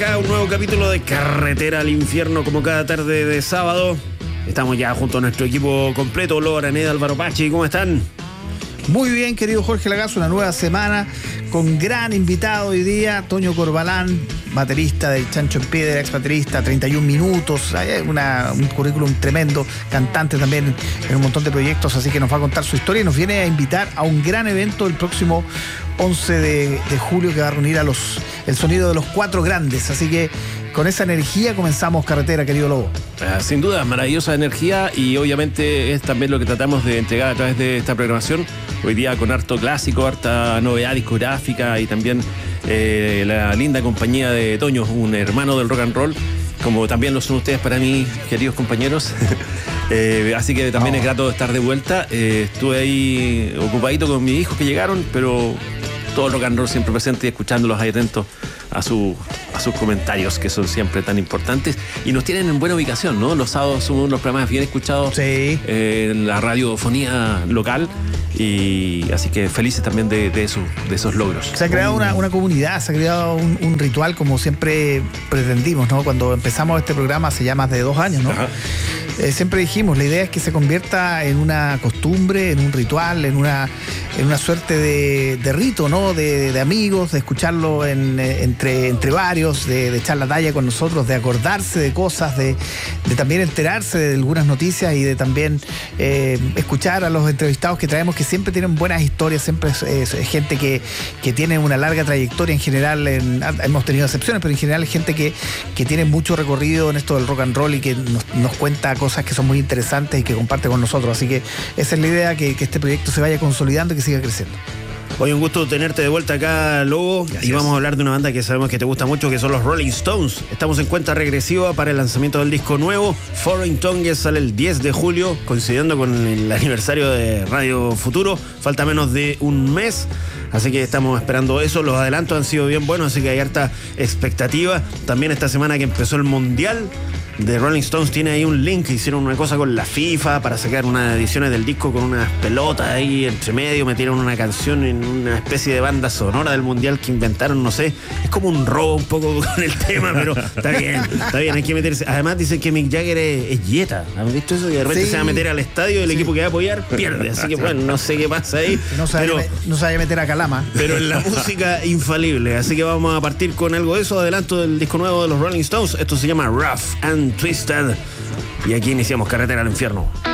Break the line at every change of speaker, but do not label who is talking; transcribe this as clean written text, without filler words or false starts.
Acá un nuevo capítulo de Carretera al Infierno, como cada tarde de sábado. Estamos ya junto a nuestro equipo completo. Lobo Araneda, Álvaro Pachi, ¿cómo están?
Muy bien, querido Jorge Lagazo, una nueva semana con gran invitado hoy día, Toño Corbalán, baterista del Chancho en Piedra, ex baterista, 31 minutos, hay un currículum tremendo, cantante también en un montón de proyectos, así que nos va a contar su historia y nos viene a invitar a un gran evento el próximo 11 de julio que va a reunir a el sonido de los cuatro grandes, así que con esa energía comenzamos Carretera, querido Lobo.
Sin duda, maravillosa energía y obviamente es también lo que tratamos de entregar a través de esta programación. Hoy día con harto clásico, harta novedad discográfica y también la linda compañía de Toño, un hermano del rock and roll, como también lo son ustedes para mí, queridos compañeros. Así que también es grato estar de vuelta. Estuve ahí ocupadito con mis hijos que llegaron, pero todo el rock and roll siempre presente y escuchándolos ahí atentos a sus comentarios, que son siempre tan importantes y nos tienen en buena ubicación, ¿no? Los sábados son unos programas bien escuchados,
sí,
en la radiofonía local, y así que felices también de esos logros.
Se ha creado una comunidad, se ha creado un ritual como siempre pretendimos, ¿no? Cuando empezamos este programa hace ya más de 2 años, ¿no? Siempre dijimos, la idea es que se convierta en una costumbre, en un ritual, en una suerte de rito, ¿no? De amigos, de escucharlo entre varios, de echar la talla con nosotros, de acordarse de cosas, de también enterarse de algunas noticias y de también escuchar a los entrevistados que traemos, que siempre tienen buenas historias, siempre es gente que tiene una larga trayectoria en general. Hemos tenido excepciones, pero en general es gente que tiene mucho recorrido en esto del rock and roll y que nos cuenta cosas que son muy interesantes y que comparte con nosotros. Así que esa es la idea, que este proyecto se vaya consolidando y que siga creciendo.
Hoy un gusto tenerte de vuelta acá, Lobo. Gracias. Y vamos a hablar de una banda que sabemos que te gusta mucho, que son los Rolling Stones. Estamos en cuenta regresiva para el lanzamiento del disco nuevo. Foreign Tongues sale el 10 de julio, coincidiendo con el aniversario de Radio Futuro. Falta menos de un mes, así que estamos esperando eso. Los adelantos han sido bien buenos, así que hay harta expectativa. También esta semana que empezó el Mundial de Rolling Stones, tiene ahí un link, hicieron una cosa con la FIFA para sacar unas ediciones del disco con unas pelotas ahí entre medio, metieron una canción en una especie de banda sonora del Mundial que inventaron, no sé, es como un robo un poco con el tema, pero está bien, hay que meterse. Además dicen que Mick Jagger es yeta, ¿han visto eso? Y de repente se va a meter al estadio y el equipo que va a apoyar pierde, así que bueno, no sé qué pasa ahí.
No se vaya a meter a Calama.
Pero en la música infalible, así que vamos a partir con algo de eso, adelanto del disco nuevo de los Rolling Stones. Esto se llama Rough and Twisted y aquí iniciamos Carretera al Infierno.